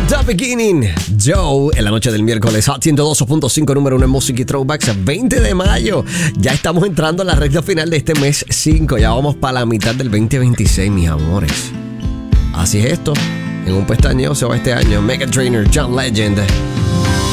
The Beginning, Joe, en la noche del miércoles, Hot 102.5, número 1 en Música y Throwbacks, 20 de mayo. Ya estamos entrando a la recta final de este mes 5. Ya vamos para la mitad del 2026, mis amores. Así es esto. En un pestañeo se va este año. Meghan Trainor, John Legend.